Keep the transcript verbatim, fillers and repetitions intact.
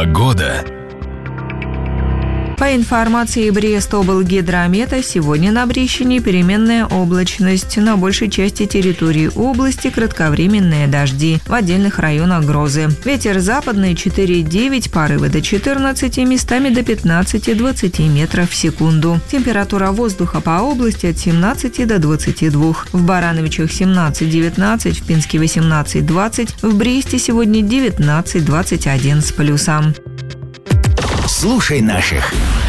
Погода. По информации Брестоблгидромета, сегодня на Брещине переменная облачность. На большей части территории области кратковременные дожди. В отдельных районах грозы. Ветер западный четыре-девять, порывы до четырнадцати, местами до пятнадцати-двадцати метров в секунду. Температура воздуха по области от семнадцати до двадцати двух. В Барановичах семнадцать-девятнадцать, в Пинске восемнадцать-двадцать, в Бресте сегодня девятнадцать-двадцать один с плюсом. Слушай наших.